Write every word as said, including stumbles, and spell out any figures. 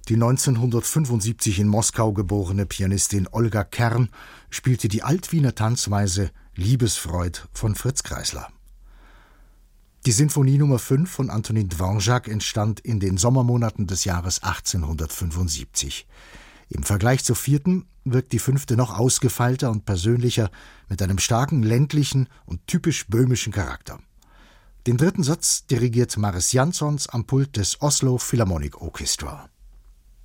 Die neunzehnhundertfünfundsiebzig in Moskau geborene Pianistin Olga Kern spielte die Altwiener Tanzweise Liebesfreud von Fritz Kreisler. Die Sinfonie Nummer fünf von Antonin Dvorak entstand in den Sommermonaten des Jahres achtzehnhundertfünfundsiebzig. Im Vergleich zur vierten wirkt die fünfte noch ausgefeilter und persönlicher mit einem starken ländlichen und typisch böhmischen Charakter. Den dritten Satz dirigiert Maris Jansons am Pult des Oslo Philharmonic Orchestra.